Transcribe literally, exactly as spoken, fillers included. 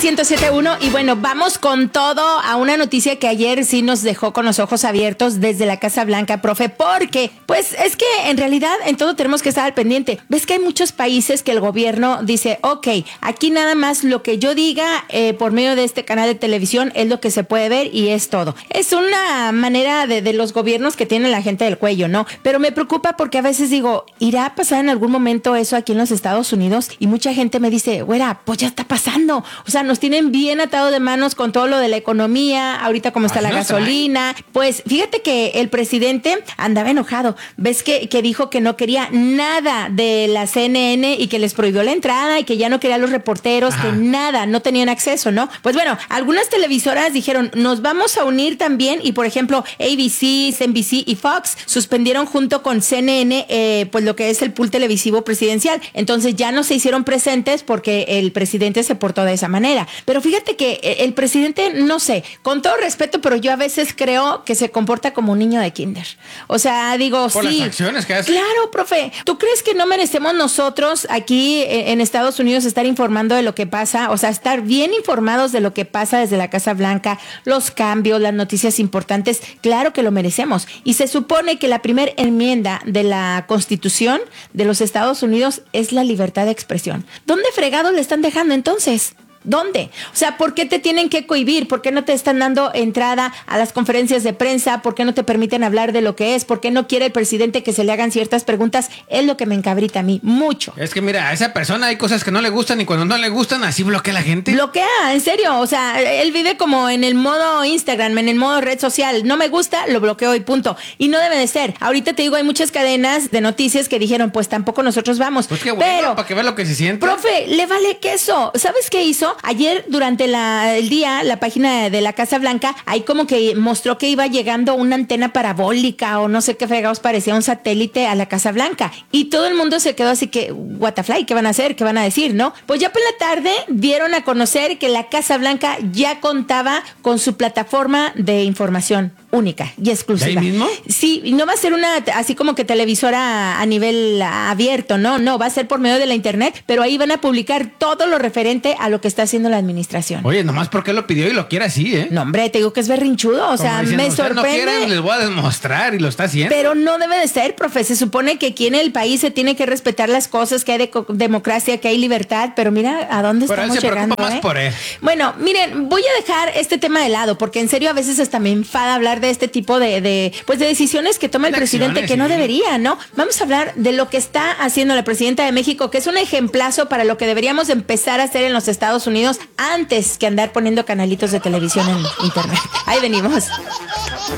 ciento siete punto uno y bueno, vamos con todo a una noticia que ayer sí nos dejó con los ojos abiertos desde la Casa Blanca, profe, porque pues es que en realidad en todo tenemos que estar al pendiente. Ves que hay muchos países que el gobierno dice, ok, aquí nada más lo que yo diga eh, por medio de este canal de televisión es lo que se puede ver y es todo. Es una manera de, de los gobiernos que tienen la gente del cuello, ¿no? Pero me preocupa porque a veces digo, ¿irá a pasar en algún momento eso aquí en los Estados Unidos? Y mucha gente me dice, güera, pues ya está pasando. O sea, nos tienen bien atado de manos con todo lo de la economía, ahorita como está Ay, la no gasolina. Está pues fíjate que el presidente andaba enojado. Ves que, que dijo que no quería nada de la C N N y que les prohibió la entrada y que ya no quería a los reporteros, Ajá. que nada, no tenían acceso, ¿no? Pues bueno, algunas televisoras dijeron, nos vamos a unir también y por ejemplo, A B C, C N B C y Fox suspendieron junto con C N N eh, pues lo que es el pool televisivo presidencial. Entonces ya no se hicieron presentes porque el presidente se portó de esa manera. Pero fíjate que el presidente, no sé, con todo respeto, pero yo a veces creo que se comporta como un niño de kinder. O sea, digo, Por sí. las acciones que hace. Claro, profe. ¿Tú crees que no merecemos nosotros aquí en Estados Unidos estar informando de lo que pasa? O sea, estar bien informados de lo que pasa desde la Casa Blanca, los cambios, las noticias importantes. Claro que lo merecemos. Y se supone que la primera enmienda de la Constitución de los Estados Unidos es la libertad de expresión. ¿Dónde fregados le están dejando entonces? ¿Dónde? O sea, ¿por qué te tienen que cohibir? ¿Por qué no te están dando entrada a las conferencias de prensa? ¿Por qué no te permiten hablar de lo que es? ¿Por qué no quiere el presidente que se le hagan ciertas preguntas? Es lo que me encabrita a mí, mucho. Es que mira, a esa persona hay cosas que no le gustan y cuando no le gustan, así bloquea a la gente. Bloquea, en serio. O sea, él vive como en el modo Instagram, en el modo red social. No me gusta, lo bloqueo y punto. Y no debe de ser. Ahorita te digo, hay muchas cadenas de noticias que dijeron, pues tampoco nosotros vamos. Pues qué bueno, pero, para que vea lo que se siente. Profe, le vale queso. ¿Sabes qué hizo? Ayer durante la, el día, la página de la Casa Blanca, ahí como que mostró que iba llegando una antena parabólica o no sé qué fregados, parecía un satélite a la Casa Blanca. Y todo el mundo se quedó así que, what the fly, ¿qué van a hacer? ¿Qué van a decir? ¿No? Pues ya por la tarde dieron a conocer que la Casa Blanca ya contaba con su plataforma de información única y exclusiva. ¿De ahí mismo? Sí, y no va a ser una así como que televisora a nivel abierto, no, no, va a ser por medio de la internet, pero ahí van a publicar todo lo referente a lo que está haciendo la administración. Oye, nomás porque lo pidió y lo quiere así, ¿eh? No, hombre, te digo que es berrinchudo, o sea, diciendo, me sorprende. No quieren, les voy a demostrar y lo está haciendo. Pero no debe de ser, profe, se supone que aquí en el país se tiene que respetar las cosas, que hay de democracia, que hay libertad, pero mira a dónde pero estamos él se llegando, preocupa ¿eh? más por él. Bueno, miren, voy a dejar este tema de lado, porque en serio a veces hasta me enfada hablar de este tipo de, de pues de decisiones que toma el presidente que sí. no debería, ¿no? Vamos a hablar de lo que está haciendo la presidenta de México, que es un ejemplazo para lo que deberíamos empezar a hacer en los Estados Unidos antes que andar poniendo canalitos de televisión en internet. Ahí venimos.